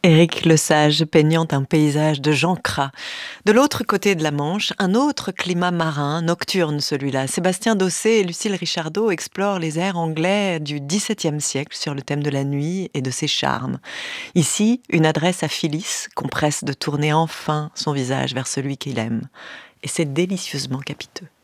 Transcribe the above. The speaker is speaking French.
Éric Lesage peignant un paysage de Jean Cras. De l'autre côté de la Manche, un autre climat marin, nocturne celui-là. Sébastien Dossé et Lucille Richardot explorent les airs anglais du XVIIe siècle sur le thème de la nuit et de ses charmes. Ici, une adresse à Phyllis qu'on presse de tourner enfin son visage vers celui qu'il aime. Et c'est délicieusement capiteux.